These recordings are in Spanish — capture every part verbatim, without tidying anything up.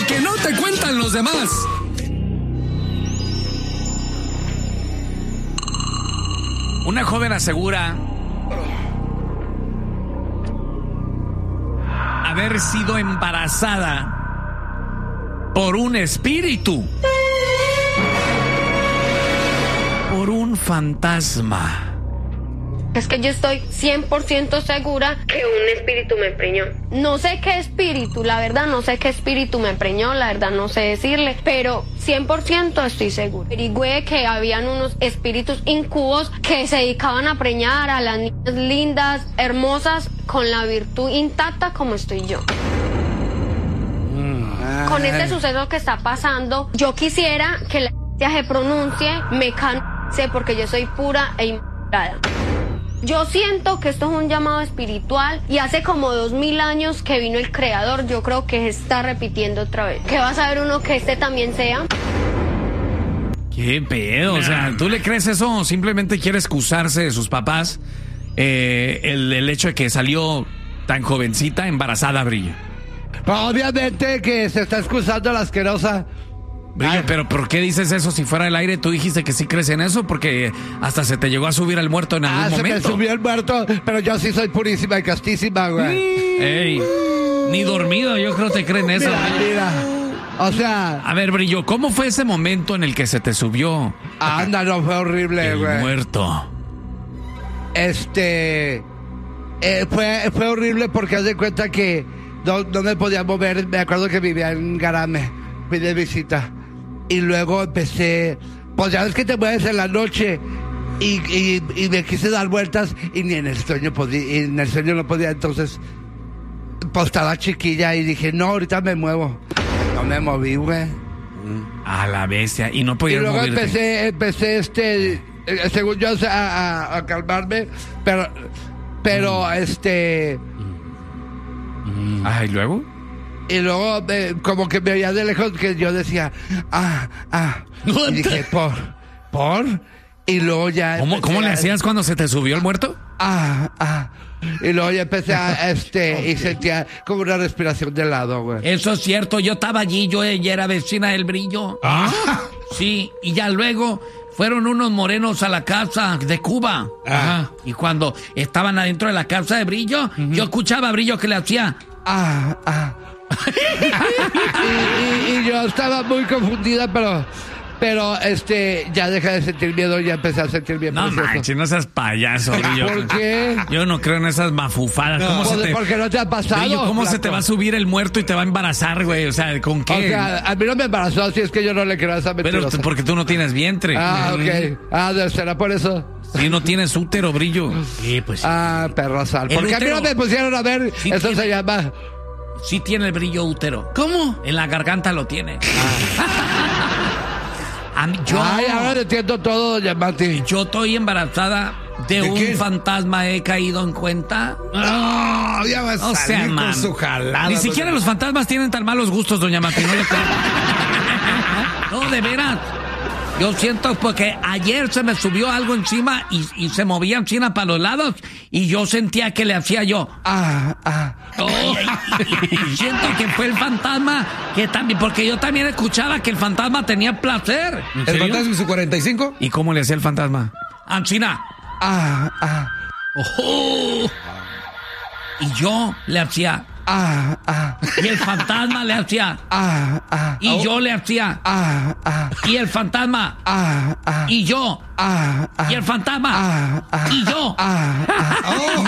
que no te cuentan los demás. Una joven asegura haber sido embarazada por un espíritu, por un fantasma. Es que yo estoy cien por ciento segura que un espíritu me preñó. No sé qué espíritu, la verdad no sé qué espíritu me preñó, la verdad no sé decirle, pero cien por ciento estoy segura. Averigüé que habían unos espíritus incubos que se dedicaban a preñar a las niñas lindas, hermosas, con la virtud intacta como estoy yo. Con este suceso que está pasando, yo quisiera que la iglesia se pronuncie, me canse porque yo soy pura e inmaculada. Yo siento que esto es un llamado espiritual y hace como dos mil años que vino el Creador. Yo creo que se está repitiendo otra vez. ¿Qué va a saber uno que este también sea? ¿Qué pedo? O sea, ¿tú le crees eso o simplemente quiere excusarse de sus papás eh, el, el hecho de que salió tan jovencita, embarazada, Brillo? Obviamente que se está excusando la asquerosa. Brillo, Ay. Pero ¿por qué dices eso si fuera del aire? Tú dijiste que sí crees en eso porque hasta se te llegó a subir el muerto en algún ah, momento. Se me subió el muerto, pero yo sí soy purísima y castísima, güey. Ey, ni dormido, yo creo que creen eso. Mira, mira. O sea... A ver, Brillo, ¿cómo fue ese momento en el que se te subió? Anda, no, fue horrible, güey. El muerto. Este... Eh, fue, fue horrible porque haz de cuenta que no, no me podía mover. Me acuerdo que vivía en Garame. Fui de visita. Y luego empecé, pues ya ves que te mueves en la noche y, y, y me quise dar vueltas y ni en el sueño podía, y en el sueño no podía, entonces pues estaba chiquilla y dije, no, ahorita me muevo. No me moví, güey. A la bestia, y no podía moverme. Y luego movirte. empecé, empecé este, según yo, a, a, a calmarme, pero, pero mm. este... Mm. Ah, ¿y luego? Y luego, eh, como que me veía de lejos, que yo decía, ah, ah. Y dije, ¿por? ¿Por? Y luego ya... ¿Cómo, ¿cómo a, le hacías cuando se te subió el muerto? Ah, ah. Y luego ya empecé a, este, okay. Y sentía como una respiración de lado, güey. Eso es cierto, yo estaba allí, yo ella era vecina del Brillo. Ah. Sí, y ya luego... Fueron unos morenos a la casa de Cuba. Ajá. Y cuando estaban adentro de la casa de Brillo, uh-huh. yo escuchaba a Brillo que le hacía... Ah, ah. y, y, y yo estaba muy confundida, pero pero este ya dejé de sentir miedo, ya empecé a sentir bien. No manches, no seas payaso, Brillo. ¿Por qué? Yo no creo en esas mafufadas. No, ¿Cómo se te... ¿Por qué no te ha pasado? Brillo, ¿cómo Flaco? Se te va a subir el muerto y te va a embarazar, güey? O sea, ¿con qué? O sea, a mí no me embarazó, así es que yo no le creo a esa mentira. Pero porque tú no tienes vientre. Ah, ok. Ah, ¿será por eso? Sí, no tienes útero, Brillo. Sí, pues. Ah, perro sal. ¿Por qué a mí no me pusieron a ver? Sí, eso tiene... se llama... Sí tiene el Brillo útero. ¿Cómo? En la garganta lo tiene. Ah. A mí, yo, Ay, ahora entiendo todo, doña Mati. Yo estoy embarazada de, ¿De un qué? fantasma, he caído en cuenta. No, ya vas a salir con man. su jalada. Ni siquiera los fantasmas tienen tan malos gustos, doña Mati. No, le no, de veras. Yo siento porque ayer se me subió algo encima y, y se movía encima para los lados y yo sentía que le hacía yo. Ah, ah. Oh, y, y siento que fue el fantasma que también, porque yo también escuchaba que el fantasma tenía placer. ¿El fantasma y su cuarenta y cinco? ¿Y cómo le hacía el fantasma? Ancina. Ah, ah. Oh. Y yo le hacía. Ah, ah. Y el fantasma le hacía. Ah, ah. Y oh. yo le hacía. Ah, ah. Y el fantasma. Ah, ah. Y yo. Ah, ah. Y el fantasma. Ah, ah. Y yo. Ah, ah. Oh.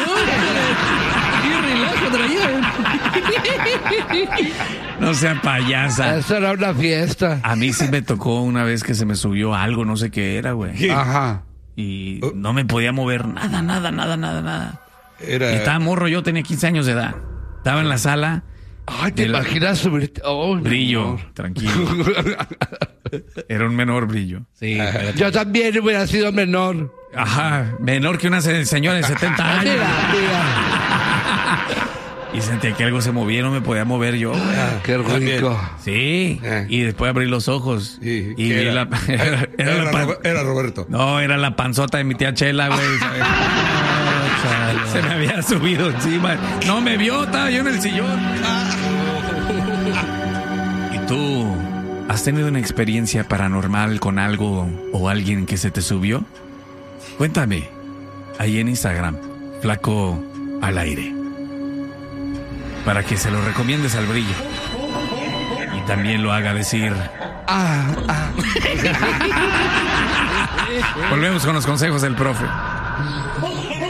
No sea payasa. Eso era una fiesta. A mí sí me tocó una vez que se me subió algo, no sé qué era, güey. Ajá. Y no me podía mover nada, nada, nada, nada, nada. Era... Estaba morro, yo tenía quince años de edad. Estaba en la sala. Ay, ¿te imaginas la... subirte? Oh, Brillo, tranquilo. Era un menor, Brillo. Sí. Yo también hubiera sido menor. Ajá, menor que una señora de setenta años. Mira, mira. Y sentía que algo se movía, no me podía mover yo. Ah, qué rico. Sí, eh. Y después abrí los ojos. Sí, y vi era? la... Era, era, era, la pan... era Roberto. No, era la panzota de mi tía Chela, güey. Se me había subido encima. No me vio, estaba yo en el sillón. Y ¿Tú has tenido una experiencia paranormal con algo o alguien que se te subió? Cuéntame, ahí en Instagram, Flaco al Aire, para que se lo recomiendes al Brillo y también lo haga decir. Ah, ah. Volvemos con los consejos del profe.